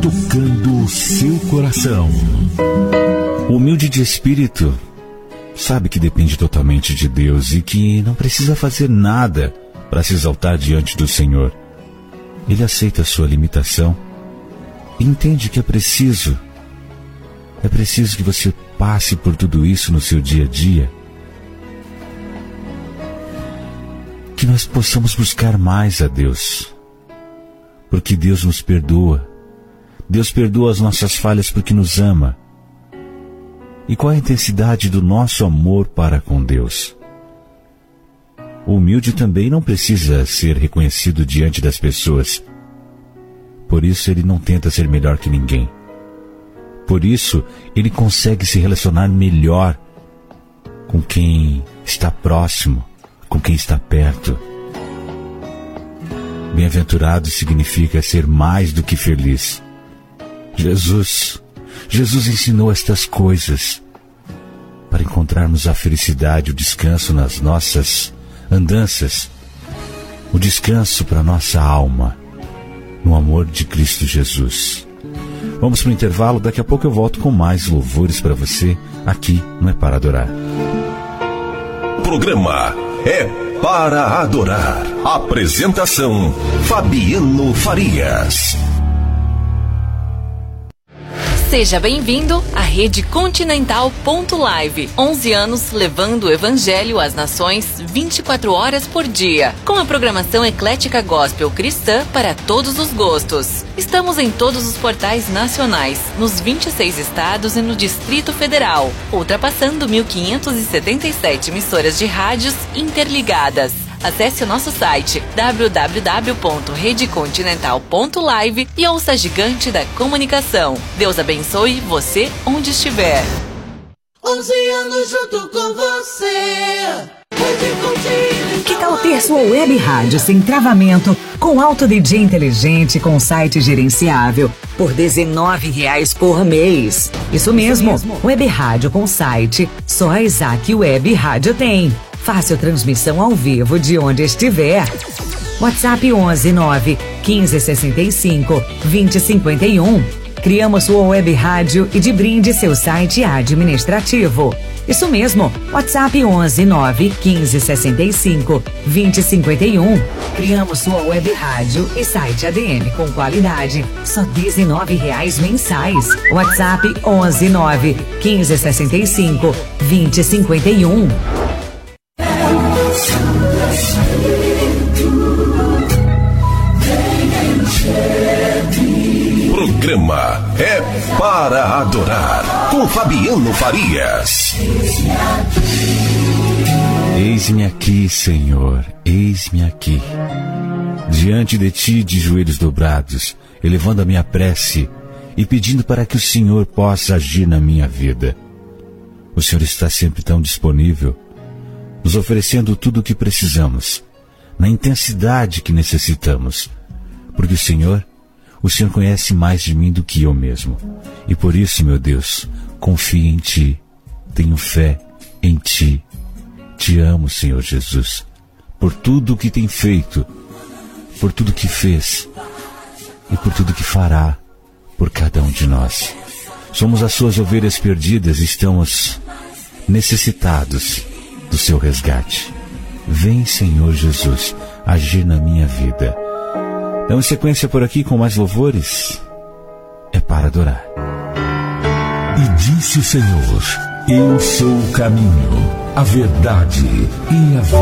tocando o seu coração. O humilde de espírito sabe que depende totalmente de Deus e que não precisa fazer nada para se exaltar diante do Senhor. Ele aceita a sua limitação e entende que é preciso que você passe por tudo isso no seu dia a dia. Que nós possamos buscar mais a Deus, porque Deus nos perdoa. Deus perdoa as nossas falhas porque nos ama. E qual é a intensidade do nosso amor para com Deus? O humilde também não precisa ser reconhecido diante das pessoas. Por isso ele não tenta ser melhor que ninguém. Por isso ele consegue se relacionar melhor com quem está próximo, com quem está perto. Bem-aventurado significa ser mais do que feliz. Jesus ensinou estas coisas para encontrarmos a felicidade, o descanso nas nossas andanças, o descanso para nossa alma, no amor de Cristo Jesus. Vamos para o intervalo, daqui a pouco eu volto com mais louvores para você, aqui no É Para Adorar. Programa É Para Adorar. Apresentação: Fabiano Farias. Seja bem-vindo à Rede Continental.live. 11 anos levando o Evangelho às nações 24 horas por dia. Com a programação eclética gospel cristã para todos os gostos. Estamos em todos os portais nacionais, nos 26 estados e no Distrito Federal, ultrapassando 1.577 emissoras de rádios interligadas. Acesse o nosso site www.redecontinental.live e ouça a gigante da comunicação. Deus abençoe você onde estiver. 11 anos junto com você. Que tal ter sua web rádio sem travamento, com alto DJ inteligente, com site gerenciável, por R$19 por mês? Isso mesmo, web rádio com site, só a Isaac Web Rádio tem. Fácil transmissão ao vivo de onde estiver. WhatsApp 11 9 15 65 20 51. Criamos sua web rádio e de brinde seu site administrativo. Isso mesmo, WhatsApp 11 9 15 65 20 51. Criamos sua web rádio e site ADM com qualidade, só R$19 mensais. WhatsApp 11 9 15 65 20 51. Programa É Para Adorar, com Fabiano Farias. Eis-me aqui, Senhor, eis-me aqui, diante de Ti de joelhos dobrados, elevando a minha prece e pedindo para que o Senhor possa agir na minha vida. O Senhor está sempre tão disponível, nos oferecendo tudo o que precisamos, na intensidade que necessitamos, porque o Senhor conhece mais de mim do que eu mesmo. E por isso, meu Deus, confio em Ti, tenho fé em Ti. Te amo, Senhor Jesus, por tudo o que tem feito, por tudo que fez e por tudo que fará por cada um de nós. Somos as Suas ovelhas perdidas e estamos necessitados do Seu resgate. Vem, Senhor Jesus, agir na minha vida. Damos sequência por aqui com mais louvores. É para adorar. E disse o Senhor: Eu sou o caminho, a verdade e a vida.